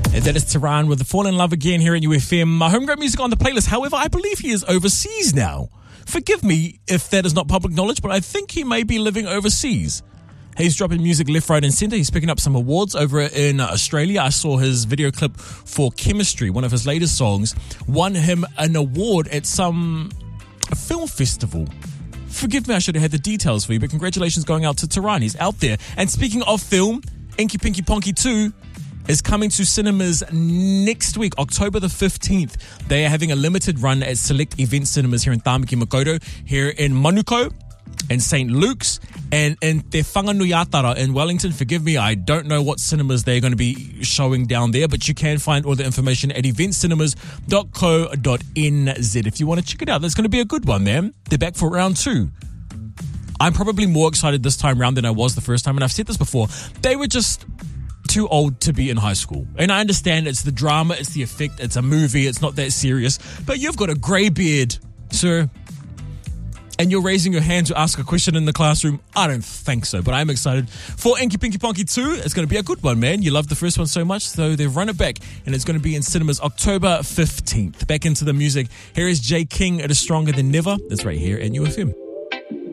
And that is Tehran with the Fall in Love Again here at UFM. Homegrown music on the playlist. However, I believe he is overseas now. Forgive me if that is not public knowledge, but I think he may be living overseas. He's dropping music left, right and centre. He's picking up some awards over in Australia. I saw his video clip for Chemistry, one of his latest songs, won him an award at some film festival. Forgive me, I should have had the details for you, but congratulations going out to Tehran. He's out there. And speaking of film, Inky Pinky Ponky 2 is coming to cinemas next week, October the 15th. They are having a limited run at select event cinemas here in Tāmaki Makaurau, here in Manukau, in St. Luke's, and in Te Whanganui-a-Tara in Wellington. Forgive me, I don't know what cinemas they're going to be showing down there, but you can find all the information at eventcinemas.co.nz if you want to check it out. That's going to be a good one, man. They're back for round 2. I'm probably more excited this time round than I was the first time, and I've said this before. They were just too old to be in high school. And I understand it's the drama, it's the effect, it's a movie, it's not that serious, but you've got a grey beard, sir, and you're raising your hand to ask a question in the classroom. I don't think so, but I'm excited for Inky Pinky Ponky 2. It's going to be a good one, man. You loved the first one so much, so they've run it back, and it's going to be in cinemas October 15th. Back into the music. Here is Jay King. It is Stronger Than Never. That's right here at UFM.